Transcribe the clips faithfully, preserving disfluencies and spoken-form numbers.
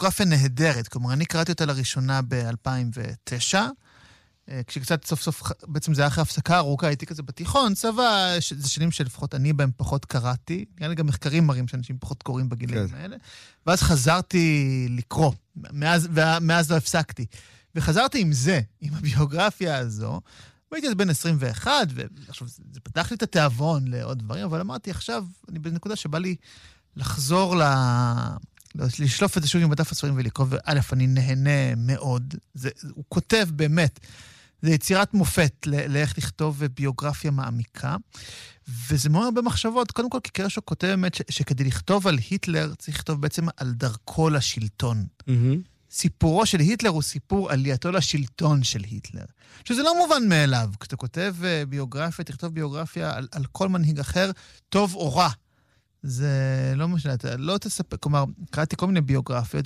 ביוגרפיה נהדרת, כלומר, אני קראתי אותה לראשונה ב-אלפיים ותשע, כשקצת סוף סוף, בעצם זה היה אחרי הפסקה ארוכה, הייתי כזה בתיכון, צבא, זה שנים שלפחות אני בהם פחות קראתי, נראה גם מחקרים מראים שאנשים פחות קוראים בגילים האלה, ואז חזרתי לקרוא, מאז, ומאז לא הפסקתי, וחזרתי עם זה, עם הביוגרפיה הזו, והייתי אז בן עשרים ואחת, ועכשיו זה פתח לי את התיאבון לעוד דברים, אבל אמרתי, עכשיו אני בנקודה שבא לי לחזור ל... לשלוף את זה שוב עם בדף הספרים ולקרוא, וא', אני נהנה מאוד, זה, הוא כותב באמת, זה יצירת מופת לאיך לכתוב ביוגרפיה מעמיקה, וזה מאוד הרבה מחשבות, קודם כל, כי קרשו כותב באמת ש, שכדי לכתוב על היטלר, צריך לכתוב בעצם על דרכו לשלטון. Mm-hmm. סיפורו של היטלר הוא סיפור עלייתו לשלטון של היטלר, שזה לא מובן מאליו, כשאתה כותב ביוגרפיה, תכתוב ביוגרפיה על, על כל מנהיג אחר, טוב או רע. זה לא משנה, אתה לא תספק, כלומר, קראתי כל מיני ביוגרפיות,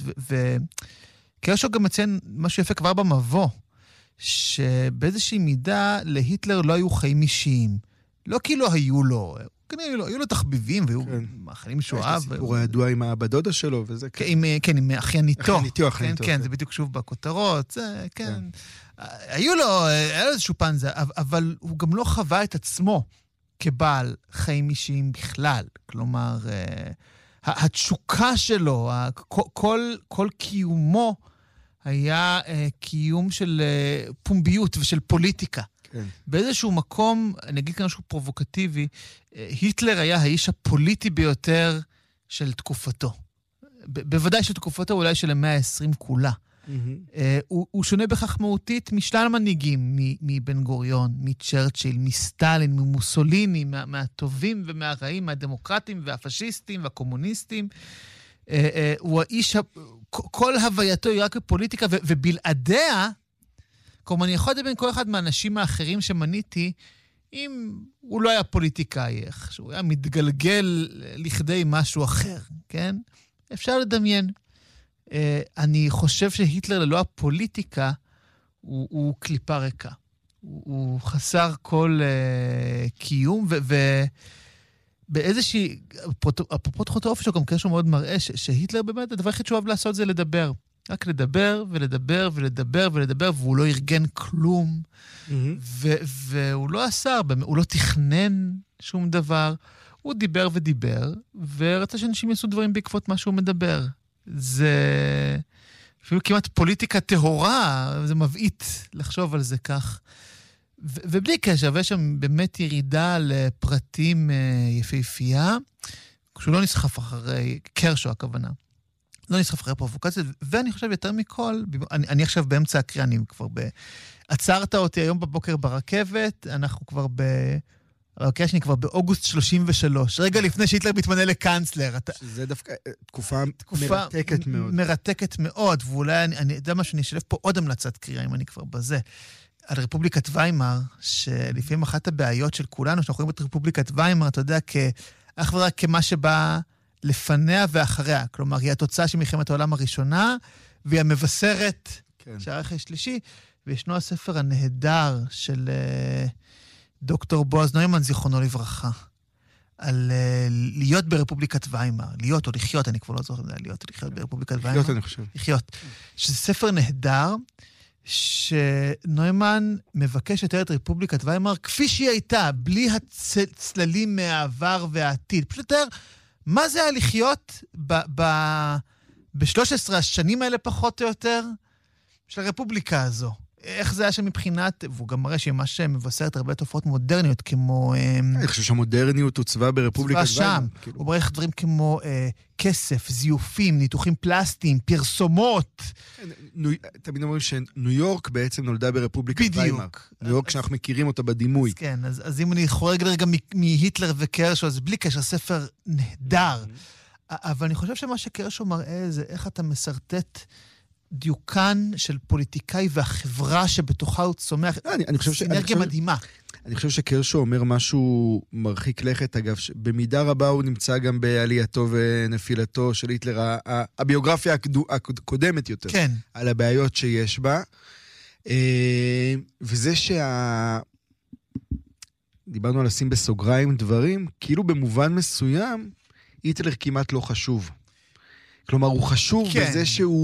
וקרשו גם מציין משהו יפה כבר במבוא, שבאיזושהי מידה להיטלר לא היו חיים אישיים. לא כאילו היו לו, היו לו תחביבים, והיו מאכלים שואה. יש סיפור הידוע עם הבדודה שלו, וזה כן. כן, עם אחייניתו. אחייניתו, אחייניתו. כן, זה בדיוק שוב בכותרות, זה, כן. היו לו, היה לו איזשהו פנזה, אבל הוא גם לא חווה את עצמו כבעל חיים אישיים בכלל. כלומר, התשוקה שלו, כל, כל קיומו היה קיום של פומביות ושל פוליטיקה. כן. באיזשהו מקום, אני אגיד כאן משהו פרובוקטיבי, היטלר היה האיש הפוליטי ביותר של תקופתו. בוודאי של תקופתו, אולי של המאה ה-עשרים כולה. Mm-hmm. הוא, הוא שונה בכך מהותית משלל מנהיגים, מבן גוריון, מצ'רצ'יל, מסטלין, ממוסוליני, מה, מהטובים ומהרעים, מהדמוקרטים והפשיסטים והקומוניסטים. הוא האיש, כל הווייתו היא רק בפוליטיקה, ו, ובלעדיה, כלומר, אני יכול לדבר בין כל אחד מהאנשים האחרים שמניתי, אם הוא לא היה פוליטיקאי, איך שהוא היה מתגלגל לכדי משהו אחר, כן? אפשר לדמיין. אני חושב שהיטלר ללא הפוליטיקה הוא, הוא קליפה ריקה. הוא, הוא חסר כל uh, קיום, ובאיזושהי, אפרופו תחות האופי שלו, גם קשור מאוד מראה, ש, שהיטלר באמת, הדבר הכי שאוהב לעשות זה לדבר. רק לדבר ולדבר ולדבר ולדבר, והוא לא ארגן כלום, mm-hmm. ו- והוא לא עשה, הוא לא תכנן שום דבר, הוא דיבר ודיבר, ורצה שאנשים יעשו דברים בעקבות מה שהוא מדבר. זה אפילו כמעט פוליטיקה טהורה, זה מבעית לחשוב על זה כך. ו- ובלי קשר, ויש שם באמת ירידה לפרטים יפהפייה, כשהוא לא נסחף אחרי, קרשו הכוונה. לא נסחף אחרי פרובוקציה, ואני חושב יותר מכל, אני, אני עכשיו באמצע הקריאה, אני כבר ב... עצרת אותי היום בבוקר ברכבת, אנחנו כבר ב... הקריאה שני כבר באוגוסט שלושים ושלוש, רגע לפני שהיטלר מתמנה לקאנצלר. שזה דווקא תקופה, תקופה מרתקת מאוד. מרתקת מאוד, ואולי אני, אני יודע מה שאני אשלב פה עוד המלצת קריאה, אם אני כבר בזה. על רפובליקת ויימר, שלפעמים אחת הבעיות של כולנו, שאנחנו רואים את רפובליקת ויימר, אתה יודע, כאח ורק כמה שבא לפניה ואחריה. כלומר, היא התוצאה של מלחמת העולם הראשונה, והיא המבשרת כן. של הערך השלישי, וישנו הספר הנהדר של uh, דוקטור בועז נוימן, זיכרונו לברכה, על uh, להיות ברפובליקת ויימר, להיות או לחיות, אני כבר לא זוכר, להיות או לחיות ברפובליקת ויימר. לחיות, אני חושב. לחיות. שזה ספר נהדר, שנוימן מבקש לתאר את רפובליקת ויימר, כפי שהיא הייתה, בלי הצללים מהעבר והעתיד. פשוט לתאר, מה זה היה לחיות ב-שלוש עשרה השנים האלה פחות או יותר של הרפובליקה הזו? איך זה היה שם מבחינת, והוא גם מראה שמה שמבשרת הרבה תופעות מודרניות כמו... אני חושב שהמודרניות הוצבה ברפובליקת ויימר. שם. הוא מראה דברים כמו כסף, זיופים, ניתוחים פלסטיים, פרסומות. תמיד אומרים שניו יורק בעצם נולדה ברפובליקת ויימר. ניו יורק שאנחנו מכירים אותה בדימוי. כן, אז אם אני חורג רגע מהיטלר וקרשו, אז בלי קשר, ספר נהדר. אבל אני חושב שמה שקרשו מראה זה איך אתה מסרטט דיוקן של פוליטיקאי והחברה שבתוכה הוא צומח. אני חושב ש... אנרגיה מדהימה. אני חושב שקרשו אומר משהו מרחיק לכת, אגב, במידה רבה הוא נמצא גם בעלייתו ונפילתו של היטלר, הביוגרפיה הקודמת יותר, כן. על הבעיות שיש בה, וזה שה... דיברנו על לשים בסוגריים דברים, כאילו במובן מסוים, היטלר כמעט לא חשוב. כלומר, הוא חשוב כן. בזה שהוא